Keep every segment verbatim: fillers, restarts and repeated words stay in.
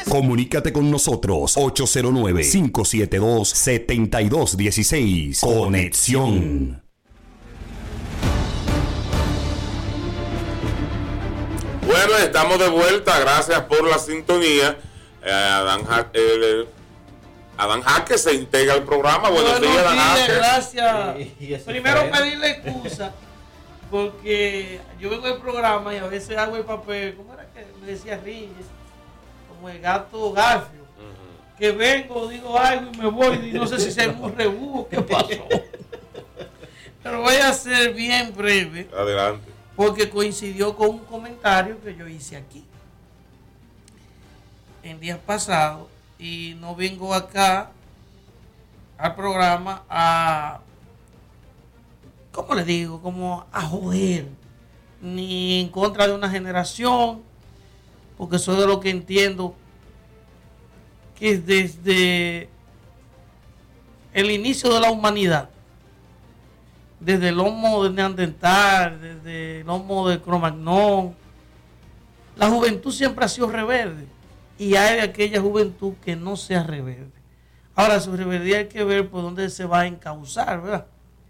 Comunícate con nosotros ocho cero nueve, cinco siete dos, siete dos uno seis. Conexión. Bueno, estamos de vuelta. Gracias por la sintonía. Eh, Adán, ja eh, Adán Jaque se integra al programa. Buenos, Buenos días, Adán Jaque. Gracias. Sí, primero pedirle excusa porque yo vengo al programa y a veces hago el papel, ¿cómo era que me decía Reyes? Como el gato Garfio. Uh-huh. Que vengo, digo algo y me voy y no sé si se me un rebujo, ¿qué pasó? Pero voy a ser bien breve. Adelante. Porque coincidió con un comentario que yo hice aquí en días pasados y no vengo acá al programa a, ¿cómo le digo? Como a joder, ni en contra de una generación, porque soy de lo que entiendo que desde el inicio de la humanidad, desde el Homo de Neandertal, desde el Homo de Cro-Magnon, la juventud siempre ha sido rebelde y hay de aquella juventud que no sea rebelde. Ahora, su rebeldía hay que ver por dónde se va a encauzar, ¿verdad?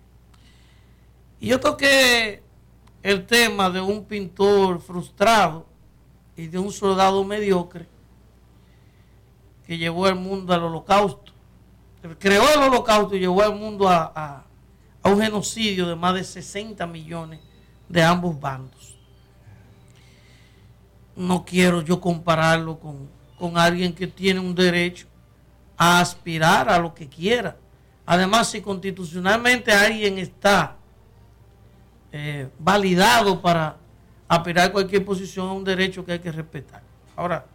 Y yo toqué el tema de un pintor frustrado y de un soldado mediocre que llevó el mundo al holocausto. Creó el holocausto y llevó al mundo a... a a un genocidio de más de sesenta millones de ambos bandos. No quiero yo compararlo con, con alguien que tiene un derecho a aspirar a lo que quiera. Además, si constitucionalmente alguien está eh, validado para aspirar a cualquier posición, es un derecho que hay que respetar. Ahora,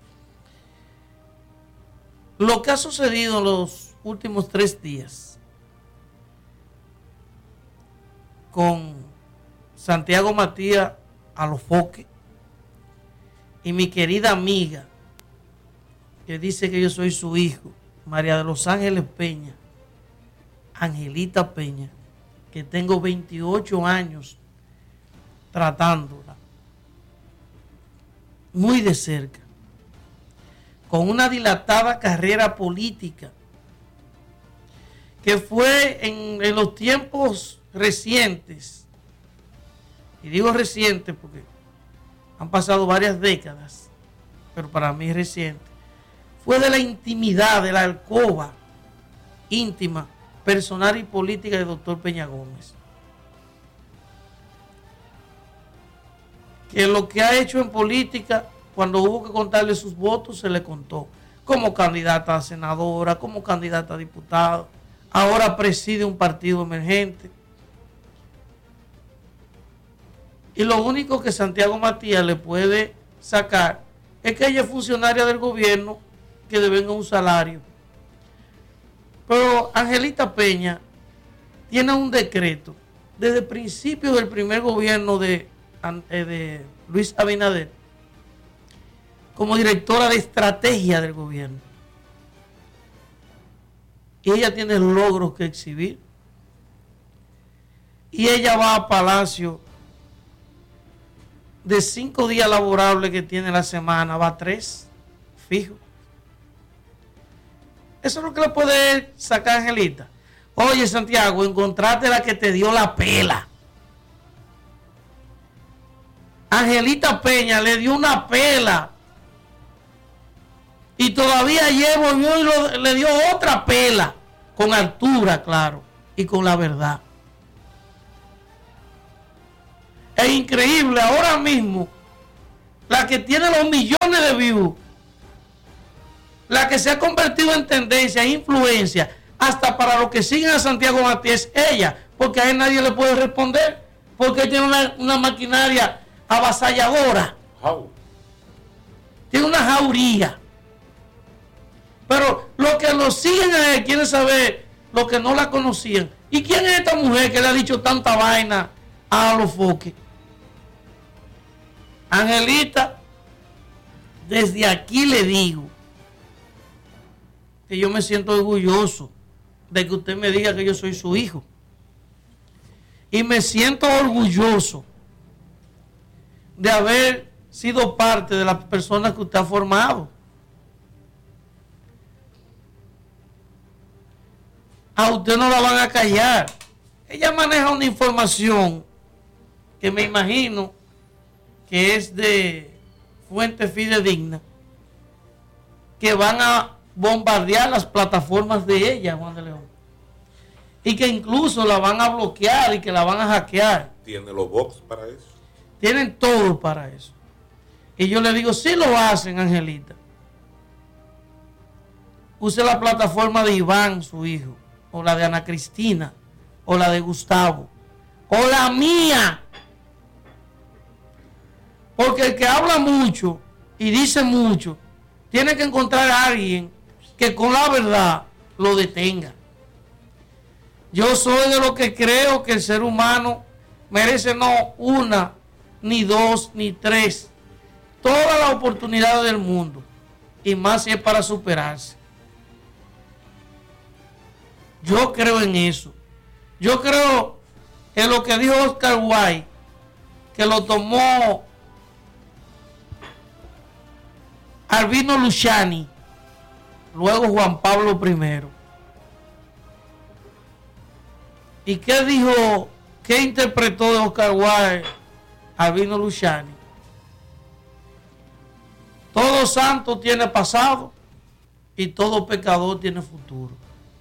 lo que ha sucedido en los últimos tres días con Santiago Matías Alofoque y mi querida amiga que dice que yo soy su hijo, María de los Ángeles Peña, Angelita Peña, que tengo veintiocho años tratándola muy de cerca, con una dilatada carrera política que fue en, en los tiempos recientes, y digo recientes porque han pasado varias décadas, pero para mí reciente, fue de la intimidad, de la alcoba íntima, personal y política del doctor Peña Gómez, que lo que ha hecho en política, cuando hubo que contarle sus votos, se le contó, como candidata a senadora, como candidata a diputada, ahora preside un partido emergente. Y lo único que Santiago Matías le puede sacar es que ella es funcionaria del gobierno que devenga un salario. Pero Angelita Peña tiene un decreto desde el principio del primer gobierno de, de Luis Abinader como directora de estrategia del gobierno. Y ella tiene logros que exhibir. Y ella va a Palacio. De cinco días laborables que tiene la semana, va a tres, fijo. Eso es lo que le puede sacar Angelita. Oye, Santiago, encontraste la que te dio la pela. Angelita Peña le dio una pela. Y todavía ayer volvió y lo, le dio otra pela. Con altura, claro. Y con la verdad. Es increíble, ahora mismo, la que tiene los millones de views, la que se ha convertido en tendencia, en influencia, hasta para los que siguen a Santiago Matías, es ella, porque a él nadie le puede responder, porque él tiene una, una maquinaria avasalladora, How? tiene una jauría. Pero los que lo siguen a él quieren saber lo que no la conocían. ¿Y quién es esta mujer que le ha dicho tanta vaina a Alofoque? Angelita, desde aquí le digo que yo me siento orgulloso de que usted me diga que yo soy su hijo. Y me siento orgulloso de haber sido parte de las personas que usted ha formado. a usted no la van a callar. Ella maneja una información que me imagino que es de fuente fidedigna, que van a bombardear las plataformas de ella, Juan de León, y que incluso la van a bloquear y que la van a hackear. ¿Tiene los bots para eso? Tienen todo para eso. Y yo le digo, si lo hacen, Angelita, use la plataforma de Iván, su hijo, o la de Ana Cristina, o la de Gustavo, o la mía. Porque el que habla mucho y dice mucho, tiene que encontrar a alguien que con la verdad lo detenga. Yo soy de los que creo que el ser humano merece no una, ni dos, ni tres, todas las oportunidades del mundo, y más si es para superarse. Yo creo en eso. Yo creo en lo que dijo Oscar Wilde, que lo tomó Albino Luciani, luego Juan Pablo primero. ¿Y qué dijo, qué interpretó de Oscar Wilde Albino Luciani? Todo santo tiene pasado y todo pecador tiene futuro.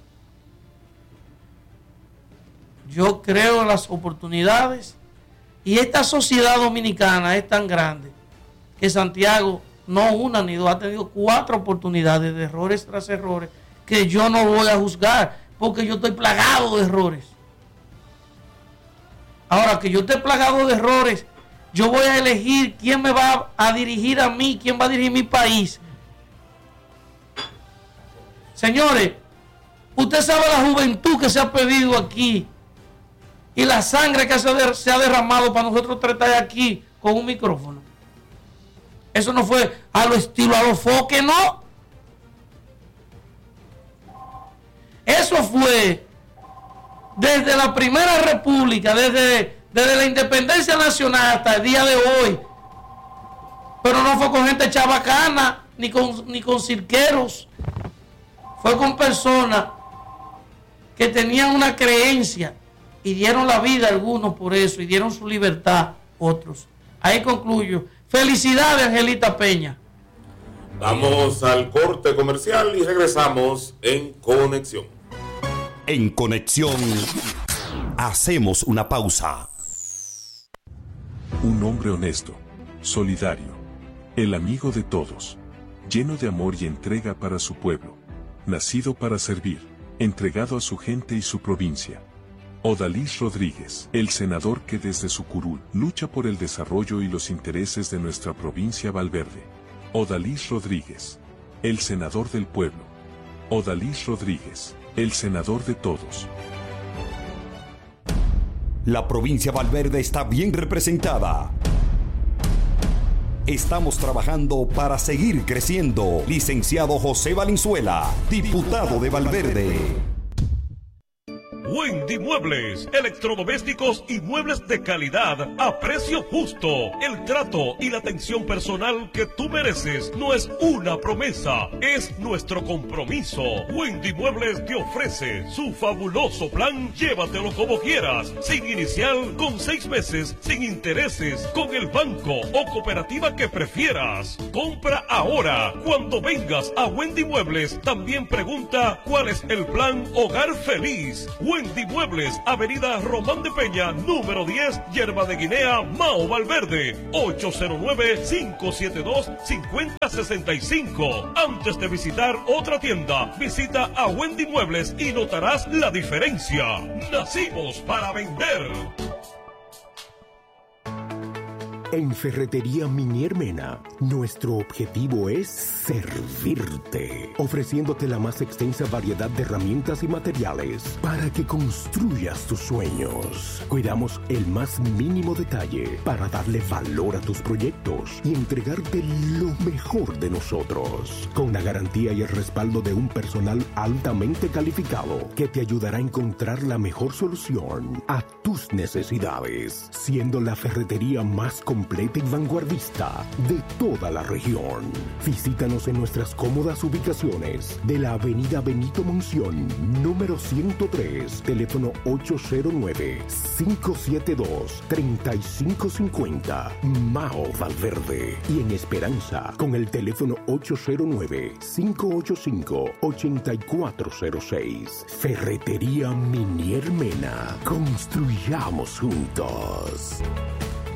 Yo creo en las oportunidades, y esta sociedad dominicana es tan grande que Santiago, no una ni dos, ha tenido cuatro oportunidades de errores tras errores que yo no voy a juzgar porque yo estoy plagado de errores. Ahora que yo esté plagado de errores, yo voy a elegir quién me va a dirigir a mí, quién va a dirigir mi país. Señores, usted sabe la juventud que se ha perdido aquí y la sangre que se ha derramado para nosotros tratar aquí con un micrófono. Eso no fue a lo estilo, a lo foque, no. Eso fue desde la primera república, desde, desde la independencia nacional hasta el día de hoy. Pero no fue con gente chabacana, ni con, ni con cirqueros. Fue con personas que tenían una creencia y dieron la vida a algunos por eso, y dieron su libertad otros. Ahí concluyo. Felicidades, Angelita Peña. Vamos al corte comercial y regresamos en Conexión. En Conexión, hacemos una pausa. Un hombre honesto, solidario, el amigo de todos, lleno de amor y entrega para su pueblo, nacido para servir, entregado a su gente y su provincia. Odalis Rodríguez, el senador que desde su curul lucha por el desarrollo y los intereses de nuestra provincia Valverde. Odalis Rodríguez, el senador del pueblo. Odalis Rodríguez, el senador de todos. La provincia Valverde está bien representada. Estamos trabajando para seguir creciendo. Licenciado José Valenzuela, diputado de Valverde. Wendy Muebles, electrodomésticos y muebles de calidad a precio justo. El trato y la atención personal que tú mereces no es una promesa, es nuestro compromiso. Wendy Muebles te ofrece su fabuloso plan Llévatelo como quieras, sin inicial, con seis meses, sin intereses, con el banco o cooperativa que prefieras. Compra ahora. Cuando vengas a Wendy Muebles, también pregunta cuál es el plan Hogar Feliz. Wendy Muebles, Avenida Román de Peña, número diez, Yerba de Guinea, Mao Valverde, ocho cero nueve, cinco siete dos, cinco cero seis cinco. Antes de visitar otra tienda, visita a Wendy Muebles y notarás la diferencia. Nacimos para vender. En Ferretería Minier Mena, nuestro objetivo es servirte, ofreciéndote la más extensa variedad de herramientas y materiales para que construyas tus sueños. Cuidamos el más mínimo detalle para darle valor a tus proyectos y entregarte lo mejor de nosotros, con la garantía y el respaldo de un personal altamente calificado que te ayudará a encontrar la mejor solución a tus necesidades, siendo la ferretería más completa completa y vanguardista de toda la región. Visítanos en nuestras cómodas ubicaciones de la avenida Benito Monción, número ciento tres, teléfono ocho cero nueve, cinco siete dos, tres cinco cinco cero, Mao Valverde. Y en Esperanza, con el teléfono ocho cero nueve, cinco ocho cinco, ocho cuatro cero seis. Ferretería Minier Mena. Construyamos juntos.